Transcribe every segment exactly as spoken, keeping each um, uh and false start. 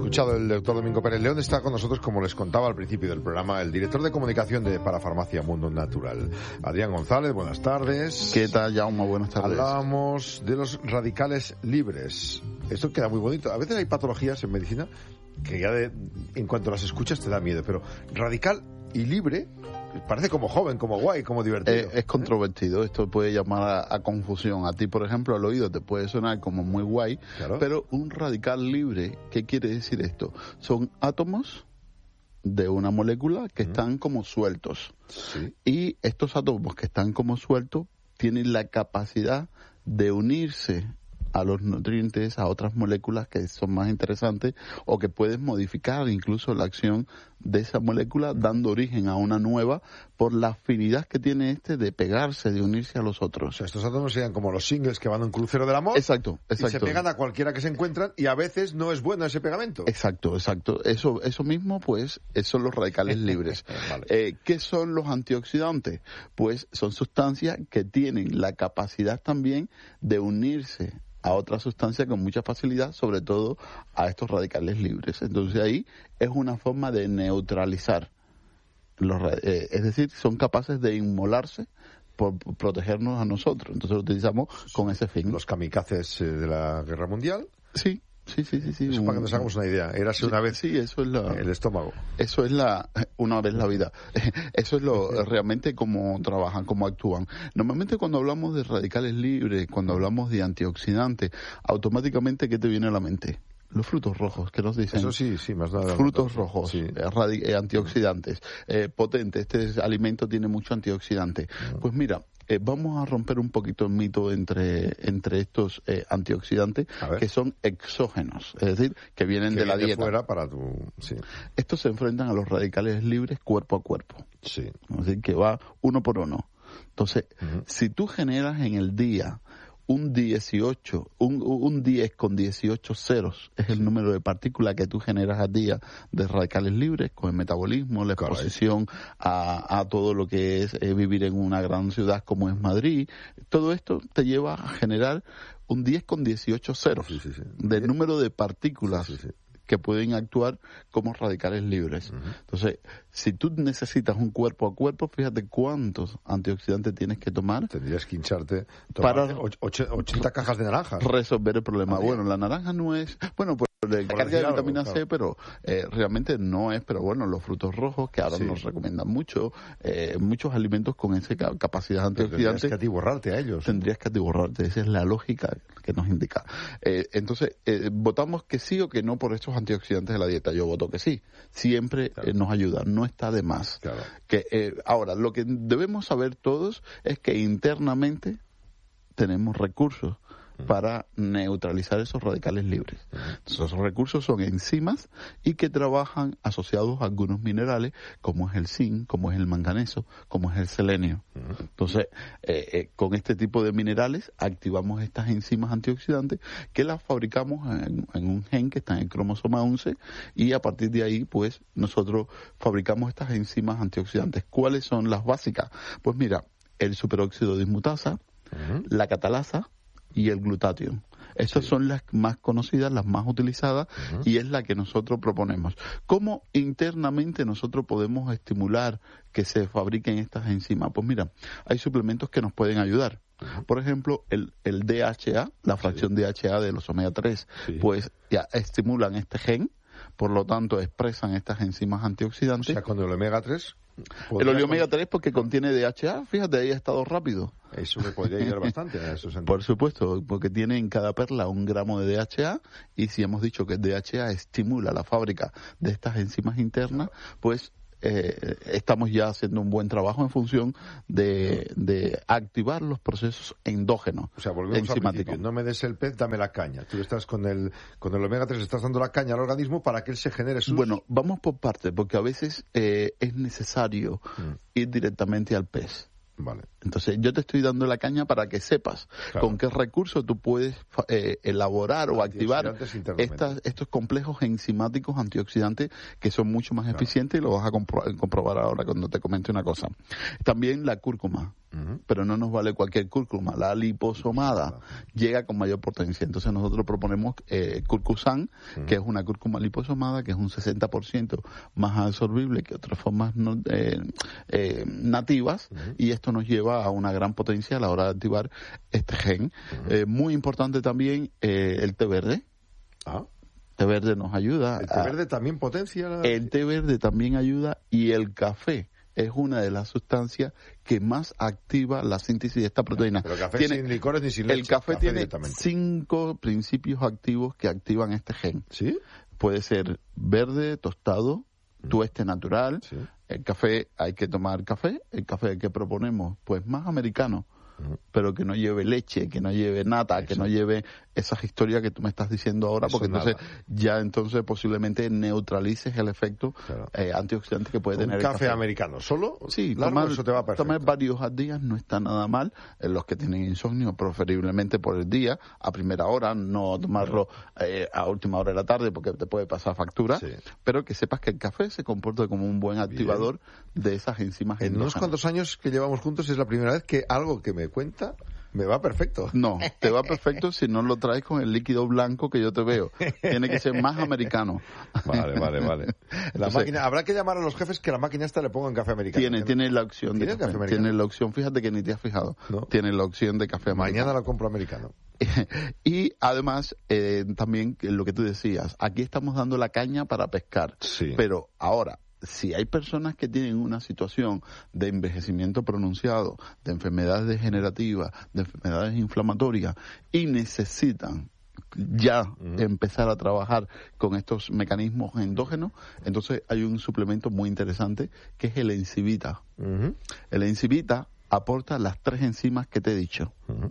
escuchado el doctor Domingo Pérez León. Está con nosotros, como les contaba al principio del programa, el director de comunicación de Parafarmacia Mundo Natural, Adrián González. Buenas tardes. ¿Qué tal, Jaume? Buenas tardes. Hablábamos de los radicales libres. Esto queda muy bonito. A veces hay patologías en medicina que ya de, en cuanto las escuchas te da miedo, pero radical y libre parece como joven, como guay, como divertido. Eh, es controvertido, esto puede llamar a, a confusión. A ti, por ejemplo, al oído te puede sonar como muy guay, claro. Pero un radical libre, ¿qué quiere decir esto? Son átomos de una molécula que mm. están como sueltos. Sí. Y estos átomos que están como sueltos tienen la capacidad de unirse a los nutrientes, a otras moléculas que son más interesantes o que pueden modificar incluso la acción de esa molécula, dando origen a una nueva por la afinidad que tiene este de pegarse, de unirse a los otros. O sea, estos átomos serían como los singles que van a un crucero del amor. Exacto, exacto. Y se pegan a cualquiera que se encuentran y a veces no es bueno ese pegamento. Exacto, exacto. Eso, eso mismo, pues, son los radicales libres. Vale. Eh, ¿Qué son los antioxidantes? Pues son sustancias que tienen la capacidad también de unirse a otra sustancia con mucha facilidad, sobre todo a estos radicales libres. Entonces ahí es una forma de neutralizar. Los, eh, es decir, son capaces de inmolarse por protegernos a nosotros. Entonces lo utilizamos con ese fin. Los kamikazes eh, de la Guerra Mundial. Sí. Sí, sí, sí, sí. Eso para que nos hagamos una idea. Érase una vez sí, eso es la, el estómago. Eso es la una vez la vida. Eso es lo realmente cómo trabajan, cómo actúan. Normalmente cuando hablamos de radicales libres, cuando hablamos de antioxidantes, automáticamente ¿qué te viene a la mente? Los frutos rojos, que nos dicen. Eso sí, sí, más nada. Frutos rojos, sí. radi- eh, antioxidantes, eh, potente. Este alimento tiene mucho antioxidante. Uh-huh. Pues mira, eh, vamos a romper un poquito el mito entre entre estos eh, antioxidantes que son exógenos, es decir, que vienen que de la viene dieta. Fuera para tu... sí. Estos se enfrentan a los radicales libres cuerpo a cuerpo. Sí. Es decir, que va uno por uno. Entonces, uh-huh. si tú generas en el día un dieciocho, un, un diez con dieciocho ceros es el número de partículas que tú generas al día de radicales libres con el metabolismo, la exposición a, a todo lo que es eh, vivir en una gran ciudad como es Madrid. Todo esto te lleva a generar un diez con dieciocho ceros sí, sí, sí. del número de partículas sí, sí, sí. que pueden actuar como radicales libres. Uh-huh. Entonces, si tú necesitas un cuerpo a cuerpo, fíjate cuántos antioxidantes tienes que tomar. Tendrías que hincharte para ochenta cajas de naranjas. Resolver el problema. Bueno, la naranja no es... Bueno, pues la carga de vitamina C, claro. pero eh, realmente no es, pero bueno, los frutos rojos, que ahora sí. nos recomiendan mucho, eh, muchos alimentos con esa capacidad antioxidante. Tendrías que atiborrarte a ellos. Tendrías que atiborrarte, esa es la lógica que nos indica. Eh, entonces, eh, votamos que sí o que no por estos antioxidantes de la dieta. Yo voto que sí. Siempre claro. eh, nos ayuda, no está de más. Claro. Que eh, ahora, lo que debemos saber todos es que internamente tenemos recursos para neutralizar esos radicales libres. Entonces, esos recursos son enzimas y que trabajan asociados a algunos minerales, como es el zinc, como es el manganeso, como es el selenio. Entonces, eh, eh, con este tipo de minerales activamos estas enzimas antioxidantes que las fabricamos en, en un gen que está en el cromosoma once y a partir de ahí, pues, nosotros fabricamos estas enzimas antioxidantes. ¿Cuáles son las básicas? Pues mira, el superóxido de dismutasa, uh-huh. la catalasa, y el glutatión. Estas sí. son las más conocidas, las más utilizadas, uh-huh. y es la que nosotros proponemos. ¿Cómo internamente nosotros podemos estimular que se fabriquen estas enzimas? Pues mira, hay suplementos que nos pueden ayudar. Uh-huh. Por ejemplo, el, el D H A, la fracción sí. D H A de los omega tres, sí. pues ya estimulan este gen, por lo tanto expresan estas enzimas antioxidantes. O sea, cuando el omega tres... El omega tres porque contiene D H A, fíjate, ahí ha estado rápido. Eso me podría ayudar bastante a esos sentidos. Por supuesto, porque tiene en cada perla un gramo de D H A y si hemos dicho que el D H A estimula la fábrica de estas enzimas internas, pues eh, estamos ya haciendo un buen trabajo en función de, de activar los procesos endógenos. O sea, volvemos al principio, no me des el pez, dame la caña. Tú estás con el con el omega tres, estás dando la caña al organismo para que él se genere sus... Bueno, vamos por partes, porque a veces eh, es necesario mm. ir directamente al pez. Vale. Entonces, yo te estoy dando la caña para que sepas claro. con qué recursos tú puedes eh, elaborar o activar estas, estos complejos enzimáticos antioxidantes que son mucho más claro. eficientes, y lo vas a compro- comprobar ahora cuando te comente una cosa. También la cúrcuma, uh-huh. pero no nos vale cualquier cúrcuma. La liposomada uh-huh. llega con mayor potencia. Entonces, nosotros proponemos eh, Curcusan, uh-huh. que es una cúrcuma liposomada, que es un sesenta por ciento más absorbible que otras formas no, eh, eh, nativas, uh-huh. y esto nos lleva a una gran potencia a la hora de activar este gen. Uh-huh. Eh, muy importante también eh, el té verde. Ah. El té verde nos ayuda. ¿El té verde a... también potencia? La... El té verde también ayuda, y el café es una de las sustancias que más activa la síntesis de esta proteína. Pero café tiene, sin licores ni sin leche. El café, café tiene cinco principios activos que activan este gen. ¿Sí? Puede ser verde, tostado, mm. tueste natural. Sí. El café, hay que tomar café. El café que proponemos, pues más americano, uh-huh. pero que no lleve leche, que no lleve nata, Eso. que no lleve esas historias que tú me estás diciendo ahora, Eso porque entonces nada. ya entonces posiblemente neutralices el efecto claro. eh, antioxidante que puede Un tener café el café. americano, ¿solo? Sí, largo, tomar, eso te va perfecto. tomar varios al día no está nada mal. En los que tienen insomnio, preferiblemente por el día, a primera hora, no tomarlo eh, a última hora de la tarde, porque te puede pasar factura, sí. pero que sepas que el café se comporta como un buen activador Bien. de esas enzimas endógenas. En unos cuantos años que llevamos juntos es la primera vez que algo que me cuenta me va perfecto. No, te va perfecto si no lo traes con el líquido blanco que yo te veo. Tiene que ser más americano. Vale, vale, vale. La Entonces, máquina, habrá que llamar a los jefes que la máquina esta le pongan café americano. Tiene, tiene la opción de ¿Tiene café. café tiene la opción, fíjate que ni te has fijado. ¿No? Tiene la opción de café americano. Mañana lo compro americano. Y además, eh, también lo que tú decías, aquí estamos dando la caña para pescar. Sí. Pero ahora, si hay personas que tienen una situación de envejecimiento pronunciado, de enfermedades degenerativas, de enfermedades inflamatorias, y necesitan ya uh-huh. empezar a trabajar con estos mecanismos endógenos, entonces hay un suplemento muy interesante que es el Encivita. Uh-huh. El Encivita aporta las tres enzimas que te he dicho. Uh-huh.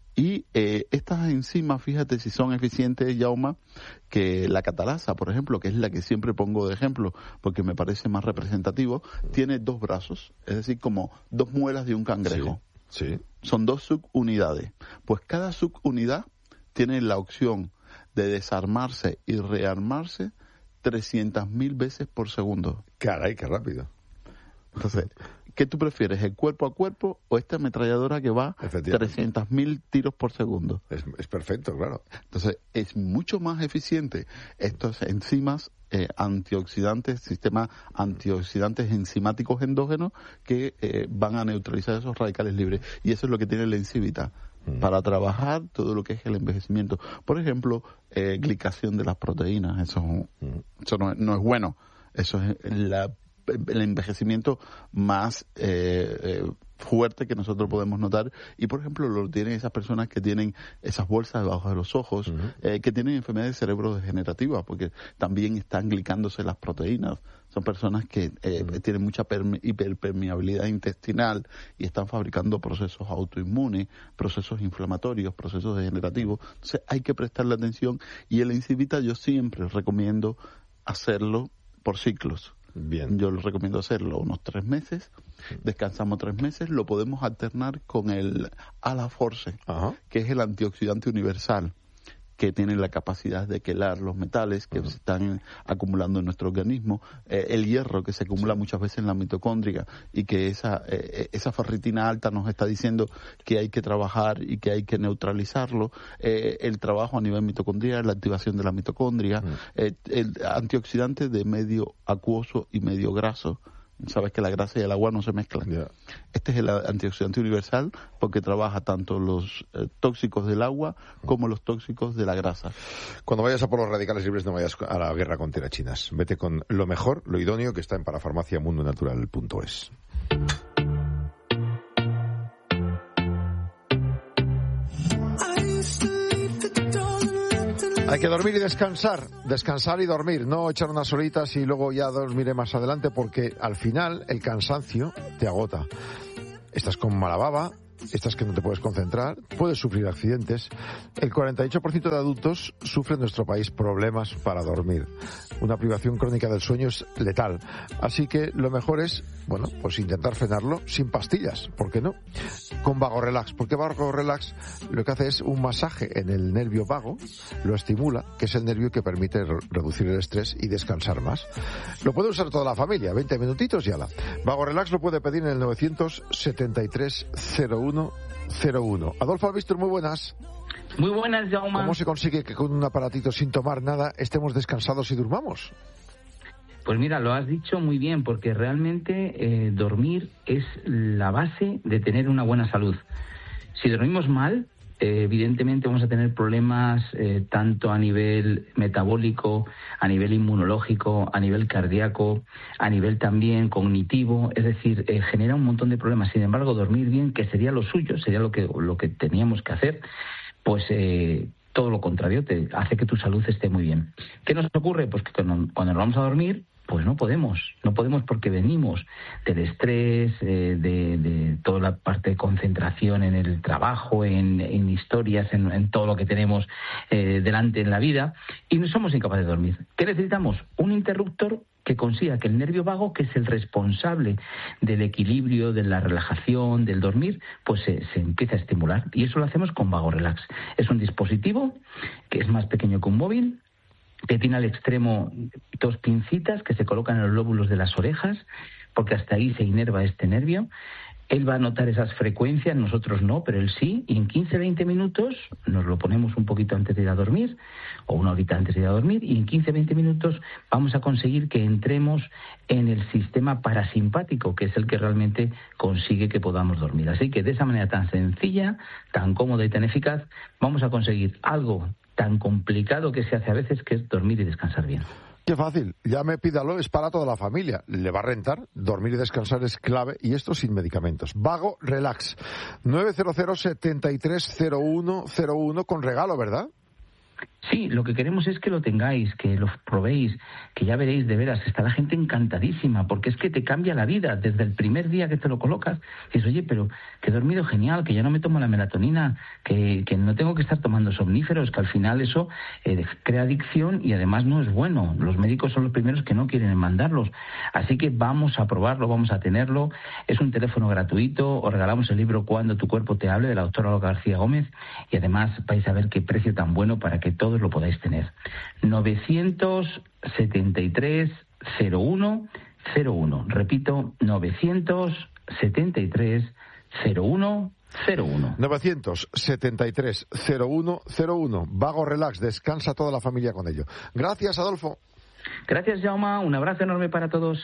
Y eh, estas enzimas, fíjate si son eficientes, Yauma, que la catalasa, por ejemplo, que es la que siempre pongo de ejemplo, porque me parece más representativo, tiene dos brazos, es decir, como dos muelas de un cangrejo. Sí, sí. Son dos subunidades. Pues cada subunidad tiene la opción de desarmarse y rearmarse trescientas mil veces por segundo. Caray, qué rápido. Entonces, ¿qué tú prefieres, el cuerpo a cuerpo o esta ametralladora que va trescientos mil tiros por segundo? Es, es perfecto, claro. Entonces, es mucho más eficiente estas enzimas eh, antioxidantes, sistemas antioxidantes enzimáticos endógenos que eh, van a neutralizar esos radicales libres. Y eso es lo que tiene la Encivita mm. para trabajar todo lo que es el envejecimiento. Por ejemplo, eh, glicación de las proteínas. Eso, mm. eso no, no es bueno. Eso es la el envejecimiento más eh, eh, fuerte que nosotros podemos notar, y por ejemplo lo tienen esas personas que tienen esas bolsas debajo de los ojos, uh-huh. eh, que tienen enfermedades cerebrodegenerativas, porque también están glicándose las proteínas. Son personas que eh, uh-huh. tienen mucha perme- hiperpermeabilidad intestinal y están fabricando procesos autoinmunes, procesos inflamatorios, procesos degenerativos. Entonces hay que prestarle atención, y el Encivita yo siempre recomiendo hacerlo por ciclos. Bien. Yo les recomiendo hacerlo unos tres meses, descansamos tres meses, lo podemos alternar con el Alaforce, Ajá. que es el antioxidante universal, que tiene la capacidad de quelar los metales que uh-huh. se están acumulando en nuestro organismo, eh, el hierro que se acumula sí. muchas veces en la mitocondria, y que esa eh, esa ferritina alta nos está diciendo que hay que trabajar y que hay que neutralizarlo, eh, el trabajo a nivel mitocondrial, la activación de la mitocondria, uh-huh. eh, el antioxidante de medio acuoso y medio graso. Sabes que la grasa y el agua no se mezclan. Yeah. Este es el antioxidante universal porque trabaja tanto los eh, tóxicos del agua como los tóxicos de la grasa. Cuando vayas a por los radicales libres no vayas a la guerra con tirachinas. Vete con lo mejor, lo idóneo, que está en parafarmacia mundo natural punto es. Hay que dormir y descansar, descansar y dormir, no echar unas horitas y luego ya dormiré más adelante, porque al final el cansancio te agota. Estás con mala baba, estas que no te puedes concentrar, puedes sufrir accidentes. El cuarenta y ocho por ciento de adultos sufre en nuestro país problemas para dormir. Una privación crónica del sueño es letal. Así que lo mejor es, bueno, pues intentar frenarlo sin pastillas, ¿por qué no? Con Vago Relax, porque Vago Relax lo que hace es un masaje en el nervio vago, lo estimula, que es el nervio que permite re- reducir el estrés y descansar más. Lo puede usar toda la familia, veinte minutitos y ala. Vago Relax lo puede pedir en el novecientos setenta y tres cero uno cero uno. Adolfo Albistur, muy buenas. Muy buenas, Jaume. ¿Cómo se consigue que con un aparatito sin tomar nada estemos descansados y durmamos? Pues mira, lo has dicho muy bien, porque realmente eh, dormir es la base de tener una buena salud. Si dormimos mal, eh, evidentemente vamos a tener problemas eh, tanto a nivel metabólico, a nivel inmunológico, a nivel cardíaco, a nivel también cognitivo, es decir, eh, genera un montón de problemas. Sin embargo, dormir bien, que sería lo suyo, sería lo que, lo que teníamos que hacer, pues eh, todo lo contrario, te hace que tu salud esté muy bien. ¿Qué nos ocurre? Pues que cuando, cuando nos vamos a dormir, pues no podemos, no podemos porque venimos del estrés, eh, de, de toda la parte de concentración en el trabajo, en, en historias, en, en todo lo que tenemos eh, delante en la vida, y no somos incapaces de dormir. ¿Qué necesitamos? Un interruptor que consiga que el nervio vago, que es el responsable del equilibrio, de la relajación, del dormir, pues se, se empiece a estimular. Y eso lo hacemos con Vago Relax. Es un dispositivo que es más pequeño que un móvil, que tiene al extremo dos pincitas que se colocan en los lóbulos de las orejas, porque hasta ahí se inerva este nervio. Él va a notar esas frecuencias, nosotros no, pero él sí, y en quince a veinte minutos nos lo ponemos un poquito antes de ir a dormir, o una horita antes de ir a dormir, y en quince a veinte minutos vamos a conseguir que entremos en el sistema parasimpático, que es el que realmente consigue que podamos dormir. Así que de esa manera tan sencilla, tan cómoda y tan eficaz, vamos a conseguir algo tan complicado que se hace a veces, que es dormir y descansar bien. Qué fácil, llame, pídalo, es para toda la familia. Le va a rentar, dormir y descansar es clave, y esto sin medicamentos. Vago Relax, nueve cero cero setenta y tres cero uno cero uno, con regalo, ¿verdad? Sí, lo que queremos es que lo tengáis, que lo probéis, que ya veréis, de veras, está la gente encantadísima, porque es que te cambia la vida. Desde el primer día que te lo colocas, dices, oye, pero que he dormido genial, que ya no me tomo la melatonina, que, que no tengo que estar tomando somníferos, que al final eso eh, crea adicción y además no es bueno. Los médicos son los primeros que no quieren mandarlos. Así que vamos a probarlo, vamos a tenerlo. Es un teléfono gratuito, os regalamos el libro Cuando tu cuerpo te hable, de la doctora Olga García Gómez, y además vais a ver qué precio tan bueno para que todos lo podáis tener. novecientos setenta y tres cero uno cero uno. Repito, novecientos setenta y tres cero uno cero uno. novecientos setenta y tres cero uno cero uno. Vago Relax, descansa toda la familia con ello. Gracias, Adolfo. Gracias, Jaume. Un abrazo enorme para todos.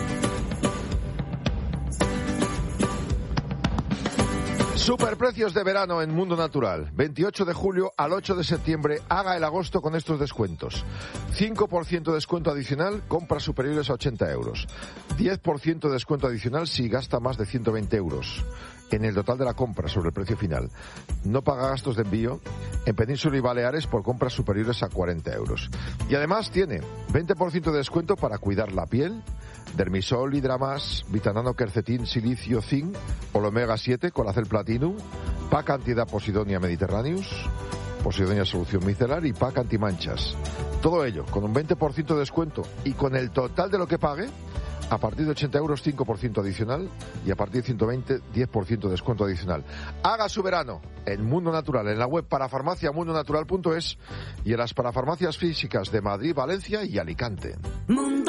Superprecios de verano en Mundo Natural. veintiocho de julio al ocho de septiembre. Haga el agosto con estos descuentos. cinco por ciento de descuento adicional, compras superiores a ochenta euros. diez por ciento de descuento adicional si gasta más de ciento veinte euros en el total de la compra sobre el precio final. No paga gastos de envío en Península y Baleares por compras superiores a cuarenta euros. Y además tiene veinte por ciento de descuento para cuidar la piel, Dermisol, Hidramas, Vitanano, Quercetín, Silicio, Zinc, Omega siete, Colacel Platinum, Pack Antiedad Posidonia Mediterraneus, Posidonia Solución Micelar y Pack Antimanchas. Todo ello con un veinte por ciento de descuento y con el total de lo que pague. A partir de ochenta euros, cinco por ciento adicional, y a partir de ciento veinte, diez por ciento de descuento adicional. Haga su verano en Mundo Natural, en la web parafarmacia mundo natural punto es y en las parafarmacias físicas de Madrid, Valencia y Alicante. Mundo